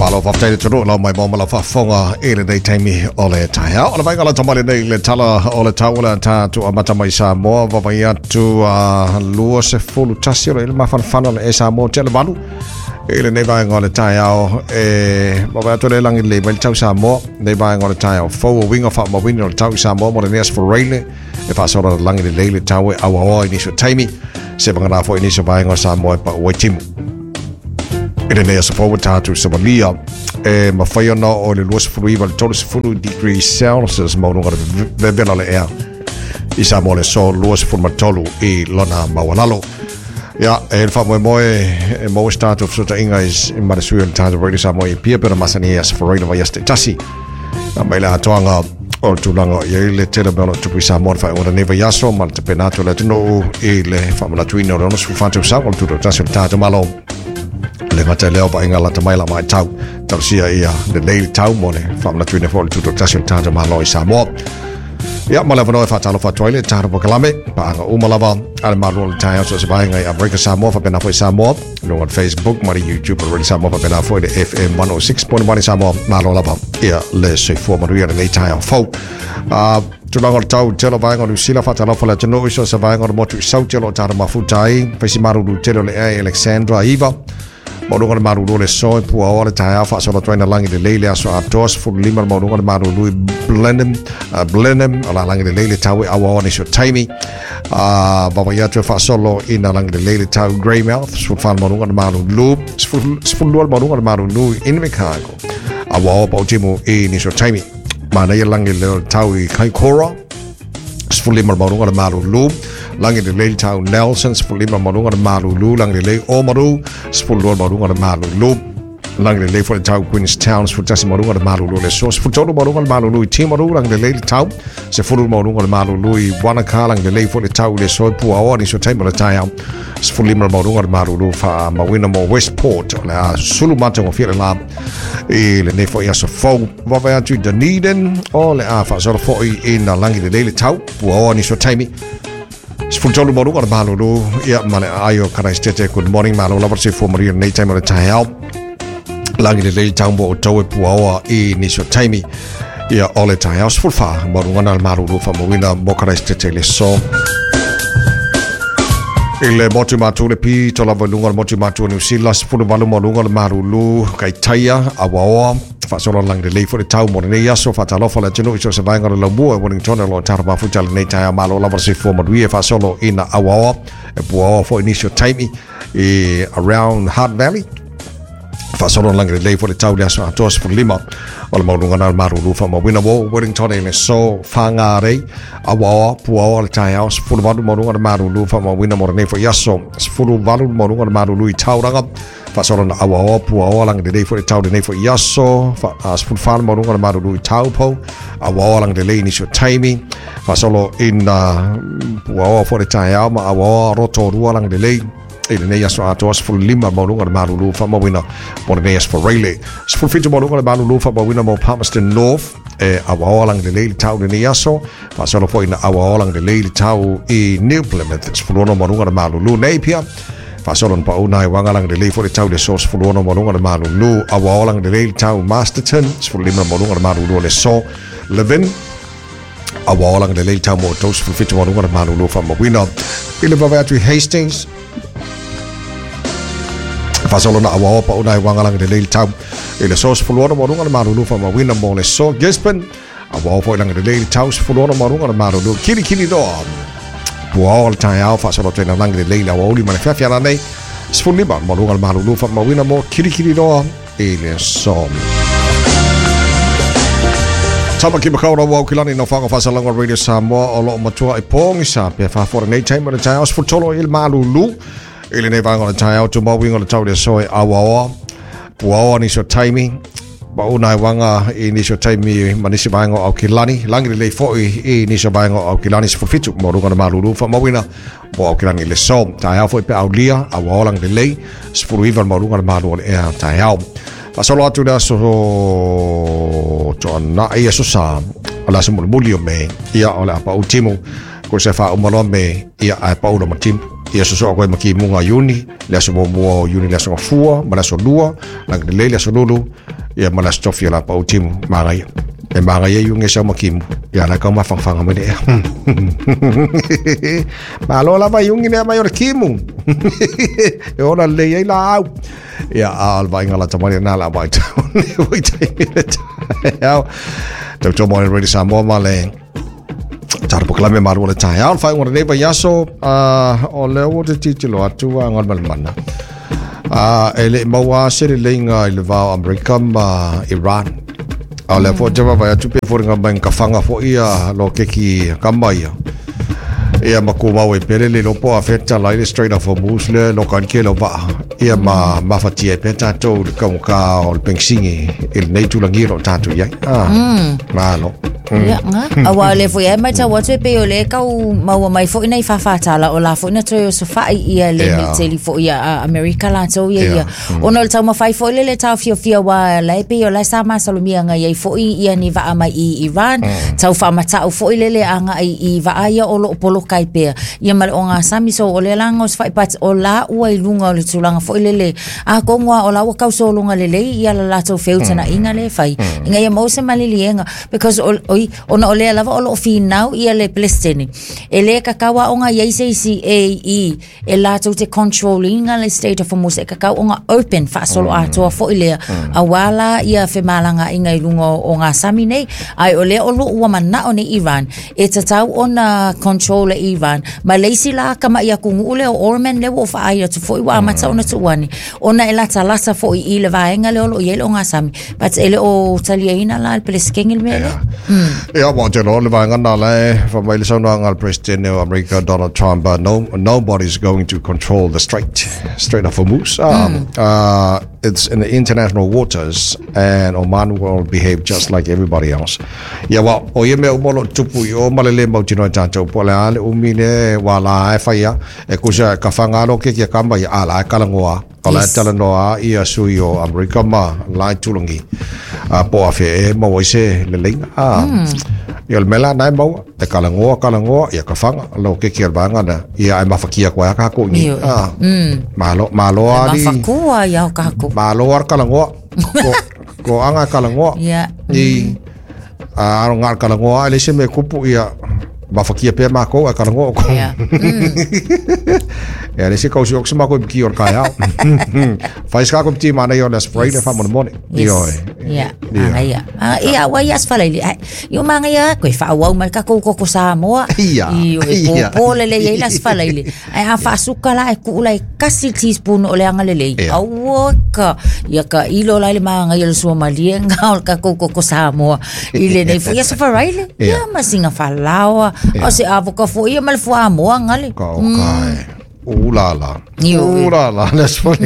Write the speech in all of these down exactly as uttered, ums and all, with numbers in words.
Malo of Data to roll on my bomb of Fonga, eight day time me all the time. All of my God, somebody they tell all the tower to Amatamaysa more of a to Lewis full Tassio, Mafan Funnel, Esa more Telebalu. Ele ne bang all the time. Eh, Baba to the lang label Tausa more. They bang all the time. Four wing of my window Tausa more than yes for Rayleigh. If I saw the lang the daily tower, our initial timing. Seven and a half for initial buying or some more, but waiting. Ele ne sa forward to Somalia. Eh, mafaya na o le luas furu iwa le tolu furu degrees Celsius mo nunga le vela le ea. Isa mo le so luas furu matolu I lona mawalalo. Ja, el fa mo mo e mo start of sota inga is in marisui le tata really sa mo e pia pera masani as for right of yesterday tasi. Na mai la toanga o tulanga ye le tele belo tu pisa mo fa o neva yaso mal te penato le no e le fa mo la tuino no su fa tu sa o tu tasi tata malo. Le ngata leo ba inga la tamai la mai tau tau sia ia the daily tau mo le fa na tuine fo tu tasi tata malo I sa mo. Ja, maar even nooit van het half toilet, daar op Kalame, paar Umalava, allemaal rol tijd zoals bij een Amerika Samoa, van Benafoi Samoa, nog op Facebook, maar YouTube, maar Samoa van Benafoi, de F M honderdzes komma één Samoa, maar Olava, ja, les ik voor Maria de Netail Fou. Ah, toen lang al touw, telo bij een Lucilla van het half van het nooit zoals bij een motor zou telo daar maar voor tijd, Fesimaru telo le Alexandra Eva. Maudunga maru le so pu ora taia fa so toina langi de lele aso atos fu lima maudunga maru blendem blendem ala langi de lele tawi awa ni so taimi ah baba ya fa solo in langi de lele tawi greymouth fu fa maudunga maru lu fu fu lu maudunga maru lu in Chicago awa ba jimu e ni so taimi mana ya langi le tawi kai kora fu lima maudunga maru lu langi de lele tau Nelsons fu lima maudunga maru lu langi de lele omaru fu lu maudunga maru lu langi de lele fu tau Queenstown fu tasi maudunga maru lu le sos fu tolu maudunga maru lu timaru langi de lele tau se fu lu maudunga maru lu Wanaka langi de lele fu tau le so pu awa ni so taimo le tau fu lima maudunga maru lu fa mawina mo Westport la sulu mata ngo fira la e le ne fo ia so fo va va tu Dunedin o le a fa so fo in langi de lele tau pu awa ni so taimi Sfultolo moru ar malu lu ia male ayo Christchurch good morning malu la versi for Maria nei time le tail langi le tau bo to pu awa I ni so taimi ia ole tail sfulfa moru ngana malu lu fa mo wina bo Christchurch le so ile motu matu le pi to la volunga motu matu New Zealand sfulu valu molunga malu lu kai taia awa fa solo lang de le for the tau mo ne ya so fa talo fa la tino so se vainga lo bu Wellington lo tarba fu tal ne taia malo la versi for mo we fa solo in awa e bu for initial time e around Hart Valley fa solo lang de le for the tau ya so atos for lima o mo lunga na maru lu fa mo wina wo Wellington ne so fanga re awa pu awa taia fu valu mo lunga maru lu fa mo wina mo ne for yaso fu valu mo lunga maru lu tauranga fa solo na awa pu awa lang de le for the tau de for yaso fa as fu fa mo lunga maru lu taupo awa lang de le ni so timing fa solo in pu awa for the taia ma awa roto ru lang de le ele nei aso atos fu lima maulunga maru lu fa mawina mo nei as for Rayleigh fu fitu maulunga maru lu fa mawina mo Palmerston North e awa lang de le tau de nei aso fa solo foi na awa lang de le tau I New Plymouth fu no maulunga maru lu Napier fa solo pa una wanga lang de le for tau de source fu no maulunga maru lu awa lang de le tau Masterton fu lima maulunga maru lu le so Levin awa lang de le tau mo tos fu fitu maulunga maru lu fa mawina ile va tu Hastings fa solo na awa pa una wanga lang de le tau ile sos fulona mo runga maru lu fa ma wina mo le so Gisborne awa fo lang de le tau fulona mo runga maru lu kiri kiri do po all time alpha solo tena lang de le la oli ma fa fiala nei sfulli ba mo runga maru lu fa ma wina mo kiri kiri do ile so Tama ki makaura wa kilani no fanga fa salanga radio Samoa o lo matua I pong sa pe fa for nei time de tau fultolo il maru lu Ele ne vanga le tai auto mo winga le tau de soi awa puawa ni so timing ba una wanga I ni so timing manisi vanga au kilani langi le foi I ni so vanga au kilani se fitu mo runga maru fa mo wina bo au kilani le so tai au foi pe au lia awa lang de le se fu ivan mo runga maru le e tai au fa solo atu da so to na ia so sa ala se mo mulio me ia ola pa ultimo ko se fa o malo me ia a pa o lo matim ia so so koe maki munga uni le so mo mo uni le so fua ma le so lua la le le so lulu ia ma le stofia la pa utimu magai e magai e unge sa maki ia la ka ma fangfanga me de ma lo la vai unge ne ma yo kimu e ora le ia la au ia al vai ngala tamani na la vai vai tai Tau tau mo ready sa mo male tar poklame maru le tai al fai ngore neva yaso o le o te titilo atu ngal malmana a ele mawa sere lenga ile va America ma Iran ale fo java va tu pe for nga bang kafanga fo ia lo keki kamaya ia makuma we pele le lo po afeta la ile straight of musle lo kan ke lo va ia ma ma fatia peta to ka ka o pensingi il nei tu langiro tanto ya ah malo ya nga awale fo ya mai tawa te pe ole ka mau mai fo nei fa fa tala o la fo na to so fa ia le ni tele fo ia America la to ia ono le tama fai fo le le ta fio fio wa la pe ole sa ma salumia nga ia fo ia ni va mai i Iran tau fa mata fo le le anga i va ia o lo polo kai pe ia mal onga sami so ole langa os fai pat o la ua i lunga o le tulanga fo le le a ko ngwa o la wa ka so lunga le le ia la la to feuta na inga le fai inga ia mo se malilienga because oi ona ole lava o lo fi now ia le Palestine ele ka kawa onga ia se si e i e la to te controlling le state of Hormuz e ka ka onga open fa solo ato fo ile awala ia fe malanga inga i lunga o nga sami nei ai ole o lo ua mana o ni Iran e tatau ona control Iran Malaysia la kama ia kungu ule o ormen le wo fa ia to fo i wa mata ona to wani ona ela talasa fo i le vaenga le o yelo nga sami but ele o taliaina la el Palestine mele yeah mo te lo le vaenga na le fa mai le sona ngal president of America Donald Trump but no nobody's going to control the strait strait of Hormuz um, uh, it's in the international waters and Oman will behave just like everybody else yeah well o ye me o molo tupu o malele mo tino tanto po le ale umine wala e faia e kusa ka fangalo ke ke kamba ya ala kala ngoa kala tala noa ia sui o America ma lai tulungi a po afe e mo ise le lenga a yo mela nai mo te kala ngoa kala ngoa ia ka fanga lo ke ke banga na ia ai mafakia kwa ka ko ni a malo malo ali mafakua ya ka ko malo ar kala ngoa ko ko anga kala ngoa ya i a ngar kala ngoa le se me kupu ia mafakia pe ma ko ka ngo ko ya ya le se ko si oksima ko ki or ka ya fais ka ko ti mana yo na spray le fa mo mo yo ya ya ya wa ya sfala ile yo manga ya ko fa wa ma ka ko ko sa mo i po le le ya sfala ile ai ha fa suka la ku la kasi teaspoon o le anga le le au ka ya ka ilo la le manga yo so ma lienga ka ko ko sa mo ile ne fo ya sfala ile ya ma singa fa lawa o se avoka fo ia mal fo amo ngale ka okay ulala ulala let's funny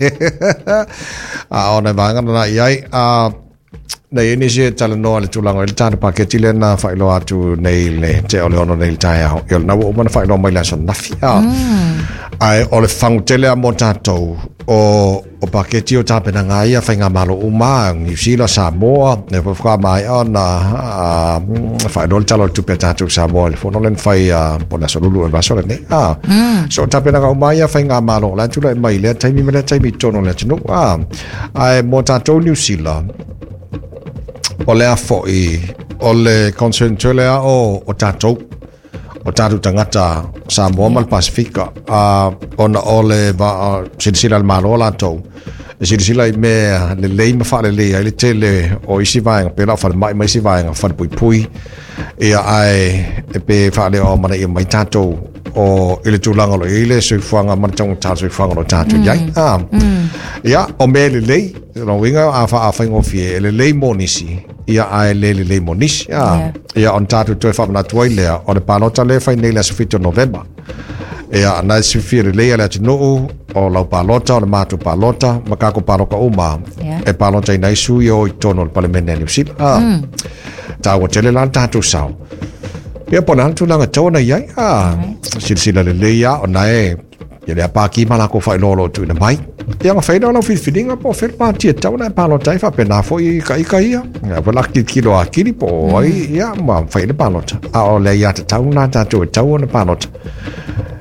ah ona vanga na ai ah na ini se tala no ale tulanga le tana paketi le na fa ilo atu nei le te ole ono nei tai au yo na wo mana fa ilo mai la so na fia ai ole fangu tele a montato o o paketi o tape na ngai a fainga malo uma ni sila Samoa ne fa fa mai ona fa ilo talo tu petato Samoa le fono len fai a pona so lulu ba so ne ah so tape na uma ya fainga malo la tu le mai le tai mi le tai mi tono le tino ah ai montato New Zealand ole a foi ole concentrele a o o tato o tato tangata Samoa mal Pasifika a ona ole ba silsila al marola to silsila me le le ma fa le le tele o isi vai pela fa mai mai si vai fa pui pui e ai e pe fa le o mana e mai tato o ile tulanga lo ile so fuanga man tong ta so fuanga lo tato ya ah ya o me le le no winga a fa a fa ngofie le le monisi ia ai le le monisi ya ia on tato to fa na toile o le palota le fa nei la sfitto November ia na sfire le ala no o la palota o le mato palota makako paroka uma e palota nei su yo tono le parlamento ni sil ah ta o tele lan tato sao ia pona tu langa tona ia ah silsila le le ia o nai ia le pa ki mala ko fa lolo tu na mai ia ma fa no no filfinga po fer pa ti ta una palota fa pena foi kai kai ia va la ki kilo a kili po ia ma fa le palota a o le ia ta una ta tu ta una palota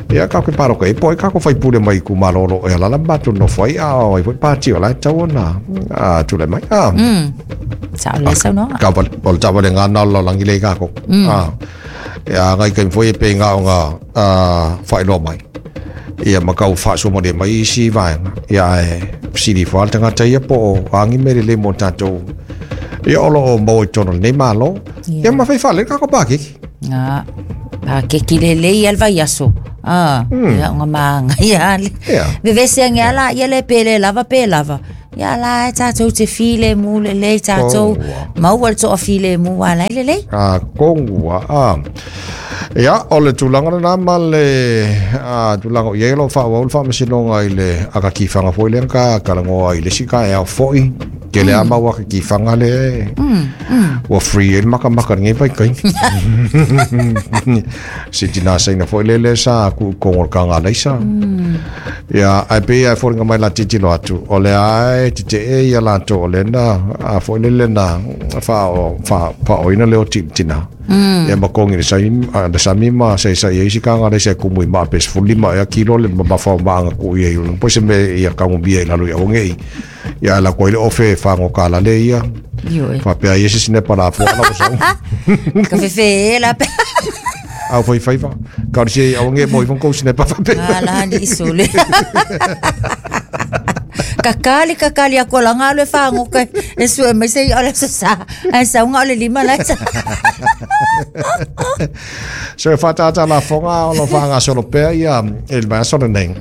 ia ka ko paro kai poi ka ko fai pule mai ku malolo e la la batu no foi a oi foi pa ti la tau na a tu le mai a mm sa le sa no ka pa pol ta ba nga na lo langi le ka ko a ia ngai kai foi pe nga nga a fai lo mai ia ma ka fa so mo de mai si vai ia si di falta nga tai po angi me le mo tato ia lo mo tono ne malo ia ma fai fa le ka ko pa ki nga a ke kilele ia vai aso ah ia nga manga ia ve vese nga la ia le pele lava pe lava ia la tato te file mu le le tato ma wal to file mu wala le le a kongua a ia ole tulanga na male a tulanga yelo fa wal fa mesinonga ile aka ki fanga foi le ka kalango ile sika e foi ke le ama wa ki fanga le wa free el maka maka ngai pai kai si tina sai na foi le le sa ku kongol kanga le sa ia ai pe ai foi ngai la titi lo atu ole ai tite e ia la to ole na a foi le le na fa fa fa oina le o tina e ma kongi le sai da sami ma sai sai e si kanga le sai ku mui ma pes fulli ma ya kilo le ma fa ma nga ku ye po se me ia ka mo bie la lo ya ngei ya la ko ile ofe fa ngo kala le ia fa pe ai si ne para fo na so ka fe fe la pe au foi fai fa ka si au nge mo i fon ko si ne pa fa pe ala ni sole kakali kakali ako lang alo fa ngo ka esu me sei ala sa ai sa nga le lima la so fa ta ta la fonga lo fa nga solo pe ia il va so neng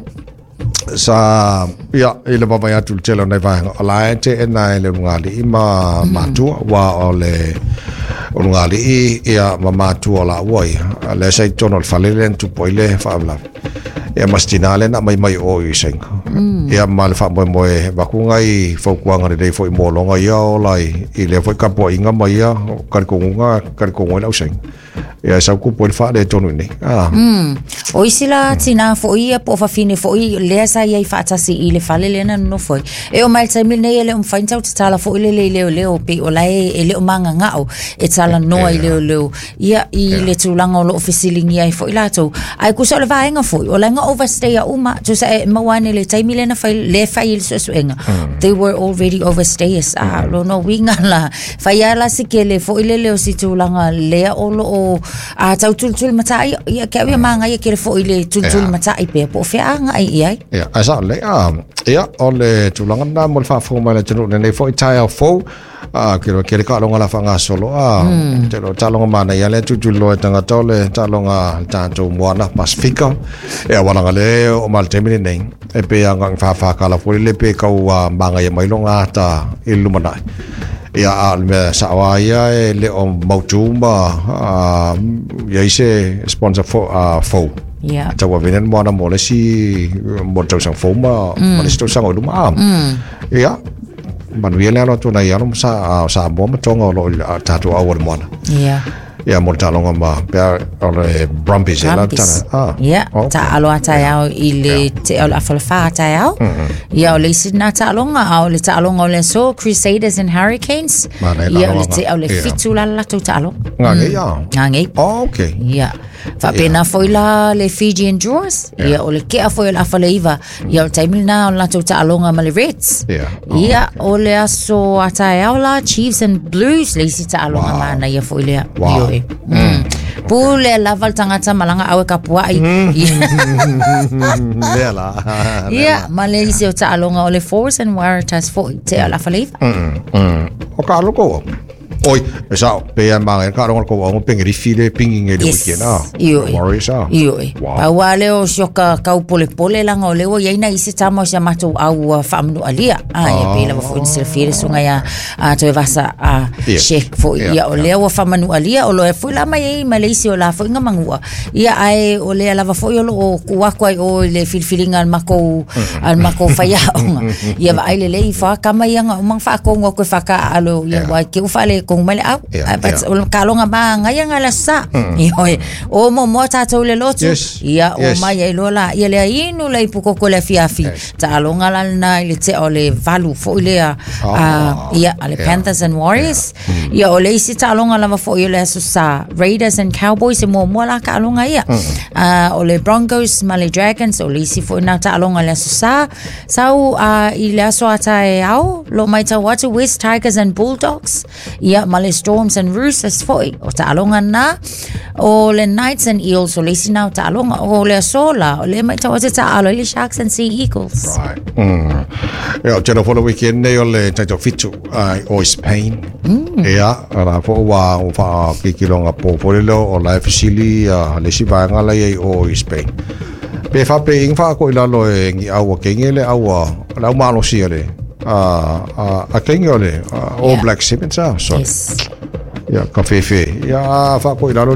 sa ia ile baba ya tul telo nei va ala te na ile ngali ima matu wa ole ngali ia mama tu ala woi le sai tono falelen tu poile fa bla ia mastinale na mai mai o iseng ia mal fa mo mo ba ku ngai fo kuanga de fo mo lo ngai o lai ile fo ka po inga mai ia kar ko nga kar ko ngoi auseng ia sa ku po fa de tonu ni ah mm o isila tina fo ia po fa fine fo i le sa ia fa ta si ile fa le na no fo e o mal sai mil ne ele um fain tau tala fo ile le le le o pe o lai ele o manga nga o e tala no ile le ia i le tulanga lo officialing ia fo ila to ai ku so le va nga fo o la nga overstay a uma to sa ma wane le tai mil na fa le fa il so so nga they were already overstayers ah lo no winga la fa ia la si ke le fo ile le o si tulanga le o lo o a tau tul tul mata ia ke ia manga ia ke fo ile tul tul mata i pe po fe anga ai ia ia asa le ah ia ole tulanga na mo fa fo ma le tunu ne fo tai fo ah ke ke ka longa la fa nga solo ah te lo talonga mana ia le tul lo tanga tole talonga tanto mo na Pacifica e wala ngale o mal temini nei e pe anga fa fa kala fo le pe ka wa manga ia mai longa ta ilumana ia al me sawaia e le o mautuma a ia ise sponsor for a fo ia tawa venen mo na mo le si mo tau sang fo ma mo le sto sang o luma ia man viene lo tu na ia no sa sa mo mo tonga lo tatu a mo ia ia mo talonga ma pe ole Brumbies la tana ah ia ta alo ata ya ile te alo afalfa ata ya ia ole sidna ta alonga ole ta alonga ole so Crusaders and Hurricanes ia ole te ole fitula la to ta alo ngai ia ngai okay ia fa pena foi la le Fijian Drawers ia ole ke a foi la afalaiva ia ole taimil na la to ta alonga ma le Reds ia ole aso ata ya la Chiefs and Blues le si ta alonga mana ia foi le Mm. Pule la valtangata malanga awe kapua ai. Lela. Yeah, Malaysia ta alonga ole Force and Waratahs for te ala falif. Mm. Mm. O ka loko. Oi, esa pe ma ka ro ko o pengri file pinging ele weekend ah. Warriors ah. Iyo. Pa wale o shoka ka pole pole langa ole o yaina isi tamo sa mato au famnu alia. Ah, e pe la fo insel fire sunga ya a to vasa a sheik fo ia ole o famnu alia o lo e fo la mai Malaysia la fo nga mangua. Ia ai ole la fo yo lo ku kwa o le filfiling al mako al mako faya. Ia va ai le le fa kama yang mang fa ko ngo ko fa ka alo ia wa ke u fa le ko tong mali au but kalonga ba ngaya ngala sa ioi o mo mo ta to le lotu ia o mai ai lola ia le inu le puko ko le fiafi ta alonga la na le te o le valu fo ile a ia ale Panthers and Warriors ia o le isi ta alonga la fo ile so sa Raiders and Cowboys mo mo la ka alonga ia o le Broncos ma le Dragons o le isi fo na ta alonga le so sa sau ile so ata e au lo mai ta watu West Tigers and Bulldogs ia ma le Storms and Roosters foi o ta alonga na o le Knights and Eels o le isi na ta alonga o le sola o le mai ta watu ta alo le Sharks and Sea Eagles right mm ia tena for the weekend nei o le taito fitu ai o Spain ia ara fo wa o fa kikilonga po polelo o la fisili le siva ngala ai o Spain pe fa pe infa ko ila lo e ngi awa kengele awa la malo siale a a kengole o Black Simmons so ya ka fefe ya fa ko ila lo